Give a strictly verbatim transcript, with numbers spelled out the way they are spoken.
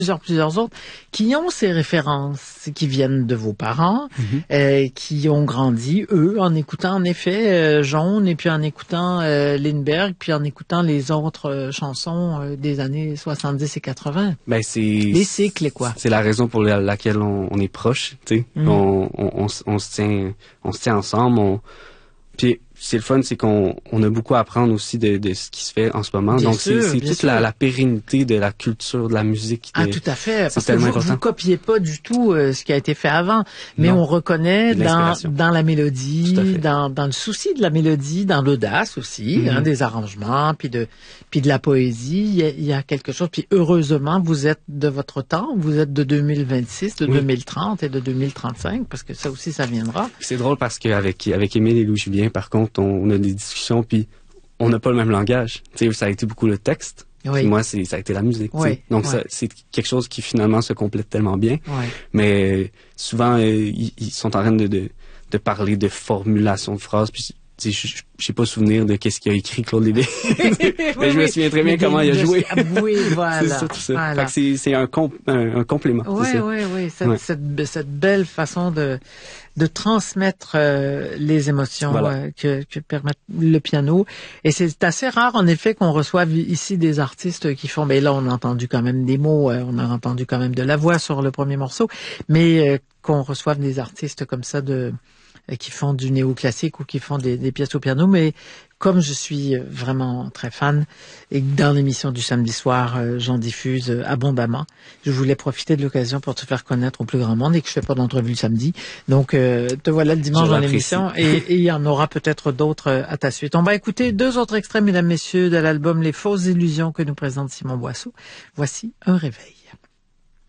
plusieurs, plusieurs autres, qui ont ces références, qui viennent de vos parents, mm-hmm. euh, qui ont grandi, eux, en écoutant en effet euh, Jaune, et puis en écoutant euh, Lindbergh, puis en écoutant les autres euh, chansons euh, des années soixante-dix et quatre-vingts. Ben c'est les cycles, quoi. C'est la raison pour la, laquelle on, on est proche, tu sais. Mm. On, on, on, on se tient, on se tient ensemble. On... Puis c'est le fun, c'est qu'on on a beaucoup à apprendre aussi de, de ce qui se fait en ce moment. Bien Donc sûr, c'est, c'est toute la, la pérennité de la culture, de la musique. De... Ah, tout à fait. C'est parce tellement que vous, important. vous copiez pas du tout euh, ce qui a été fait avant, mais non. on reconnaît dans, dans la mélodie, dans, dans le souci de la mélodie, dans l'audace aussi, mm-hmm. hein, des arrangements, puis de puis de la poésie. Il y, a, il y a quelque chose. Puis heureusement, vous êtes de votre temps. Vous êtes de deux mille vingt-six, de oui. deux mille trente et de deux mille trente-cinq, parce que ça aussi, ça viendra. C'est drôle parce qu'avec avec Émile et Louis-Julien, par contre, on, on a des discussions, puis on n'a pas le même langage. Tu sais, ça a été beaucoup le texte. Oui. Puis moi, c'est, ça a été la musique. Oui. Donc, oui. ça, c'est quelque chose qui finalement se complète tellement bien. Oui. Mais souvent, euh, ils, ils sont en train de, de, de parler de formulation de phrases. Puis, je n'ai pas souvenir de qu'est-ce qu'il a écrit Claude Lévesque. oui, mais je me souviens très bien comment il a joué. Oui, voilà. c'est ça, tout ça. Voilà. Fait que c'est, c'est un, comp, un, un complément. Oui, oui, oui. Cette, ouais. cette, cette belle façon de, de transmettre euh, les émotions voilà. euh, que, que permet le piano. Et c'est assez rare, en effet, qu'on reçoive ici des artistes qui font... Ben là, on a entendu quand même des mots, euh, on a entendu quand même de la voix sur le premier morceau, mais euh, qu'on reçoive des artistes comme ça de... qui font du néoclassique ou qui font des, des pièces au piano, mais comme je suis vraiment très fan et que dans l'émission du samedi soir, euh, j'en diffuse euh, abondamment, je voulais profiter de l'occasion pour te faire connaître au plus grand monde et que je fais pas d'entrevue le samedi. Donc, euh, te voilà le dimanche dans l'émission et, et il y en aura peut-être d'autres euh, à ta suite. On va écouter deux autres extraits, mesdames, messieurs, de l'album Les fausses illusions que nous présente Simon Boisseau. Voici Un réveil.